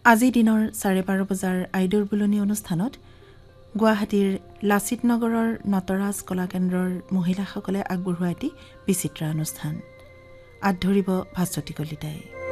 আজি দিনৰ 12:30 বজাৰ আইদৰ বুলনি অনুষ্ঠানত গুৱাহাটীৰ লাচিত নগৰৰ নটৰাজ কলাকেন্দ্ৰৰ মহিলাসকলে আগবঢ়োৱা এটি বিচিত্ৰ অনুষ্ঠান আঁত ধৰিব ভাস্বতী কলিতাই।